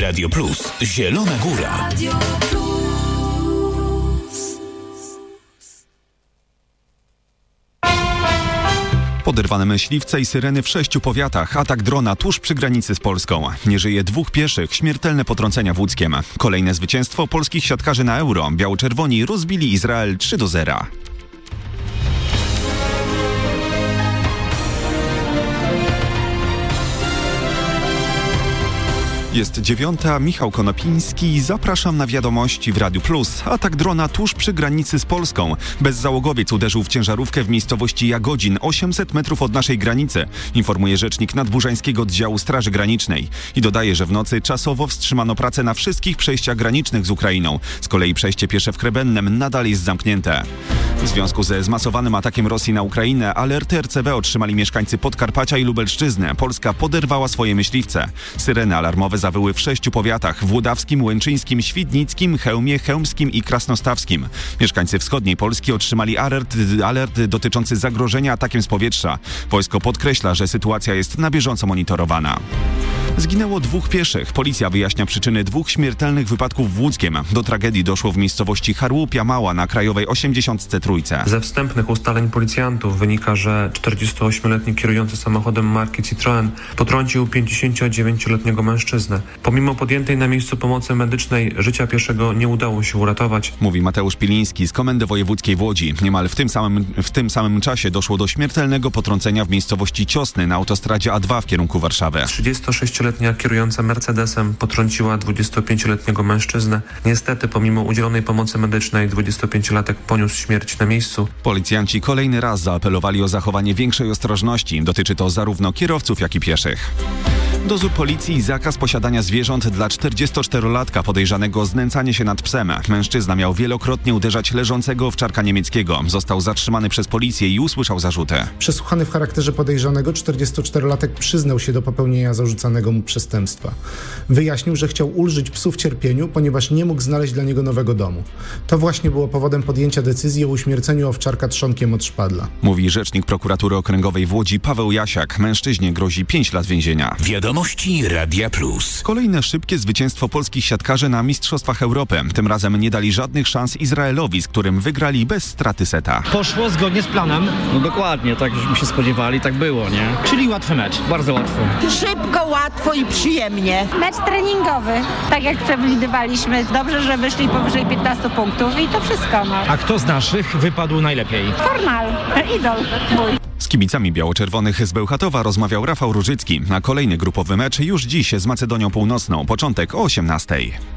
Radio Plus. Zielona Góra. Radio Plus. Poderwane myśliwce i syreny w 6 powiatach. Atak drona tuż przy granicy z Polską. Nie żyje 2 pieszych. Śmiertelne potrącenia w Łódzkiem. Kolejne zwycięstwo polskich siatkarzy na Euro. Biało-czerwoni rozbili Izrael 3-0. Jest 9. Michał Konopiński. Zapraszam na wiadomości w Radiu Plus. Atak drona tuż przy granicy z Polską. Bezzałogowiec uderzył w ciężarówkę w miejscowości Jagodzin, 800 metrów od naszej granicy, informuje rzecznik Nadburzańskiego Oddziału Straży Granicznej. I dodaje, że w nocy czasowo wstrzymano pracę na wszystkich przejściach granicznych z Ukrainą. Z kolei przejście piesze w Krebennem nadal jest zamknięte. W związku ze zmasowanym atakiem Rosji na Ukrainę alerty RCB otrzymali mieszkańcy Podkarpacia i Lubelszczyzny. Polska poderwała swoje myśliwce. Syreny alarmowe zawyły w 6 powiatach: włodawskim, łęczyńskim, świdnickim, Chełmie, chełmskim i krasnostawskim. Mieszkańcy wschodniej Polski otrzymali alert dotyczący zagrożenia atakiem z powietrza. Wojsko podkreśla, że sytuacja jest na bieżąco monitorowana. Zginęło 2 pieszych. Policja wyjaśnia przyczyny 2 śmiertelnych wypadków w Łódzkiem. Do tragedii doszło w miejscowości Charłupia Mała na Krajowej 83. Ze wstępnych ustaleń policjantów wynika, że 48-letni kierujący samochodem marki Citroen potrącił 59-letniego mężczyznę. Pomimo podjętej na miejscu pomocy medycznej życia pieszego nie udało się uratować. Mówi Mateusz Piliński z Komendy Wojewódzkiej w Łodzi. Niemal w tym samym czasie doszło do śmiertelnego potrącenia w miejscowości Ciosny na autostradzie A2 w kierunku Warszawy. 36-letnia kierująca Mercedesem potrąciła 25-letniego mężczyznę. Niestety, pomimo udzielonej pomocy medycznej, 25-latek poniósł śmierć na miejscu. Policjanci kolejny raz zaapelowali o zachowanie większej ostrożności. Dotyczy to zarówno kierowców, jak i pieszych. Dozór policji i zakaz posiadania zwierząt dla 44-latka podejrzanego o znęcanie się nad psem. Mężczyzna miał wielokrotnie uderzać leżącego owczarka niemieckiego. Został zatrzymany przez policję i usłyszał zarzuty. Przesłuchany w charakterze podejrzanego, 44-latek przyznał się do popełnienia zarzucanego mu przestępstwa. Wyjaśnił, że chciał ulżyć psu w cierpieniu, ponieważ nie mógł znaleźć dla niego nowego domu. To właśnie było powodem podjęcia decyzji o uśmierceniu owczarka trzonkiem od szpadla. Mówi rzecznik prokuratury okręgowej w Łodzi Paweł Jasiak. Mężczyźnie grozi 5 lat więzienia. Wiadomości Radia Plus. Kolejne szybkie zwycięstwo polskich siatkarzy na Mistrzostwach Europy. Tym razem nie dali żadnych szans Izraelowi, z którym wygrali bez straty seta. Poszło zgodnie z planem. No dokładnie, tak żeśmy się spodziewali, tak było, nie? Czyli łatwy mecz. Bardzo łatwo. Szybko, łatwo i przyjemnie. Mecz treningowy, tak jak przewidywaliśmy. Dobrze, że wyszli powyżej 15 punktów i to wszystko. No. A kto z naszych wypadł najlepiej? Fornal, idol mój. Z kibicami biało-czerwonych z Bełchatowa rozmawiał Rafał Różycki. Na kolejny grupowy mecz już dziś z Macedonią Północną. Początek o 18:00.